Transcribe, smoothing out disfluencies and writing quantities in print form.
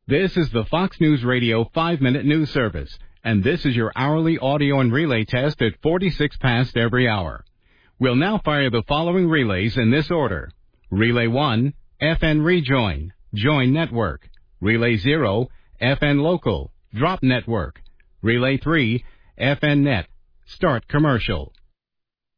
This is the Fox News Radio 5-minute news service, and this is your hourly audio and relay test at 46 past every hour. We'll now fire the following relays in this order. Relay 1, FN Rejoin, Join Network. Relay 0, FN Local, Drop Network. Relay 3, FN Net, Start Commercial.